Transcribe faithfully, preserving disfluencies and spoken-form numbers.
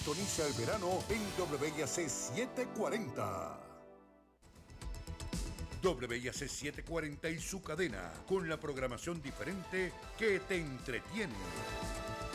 Sintoniza el verano en W I A C setecientos cuarenta. W I A C setecientos cuarenta y su cadena, con la programación diferente que te entretiene.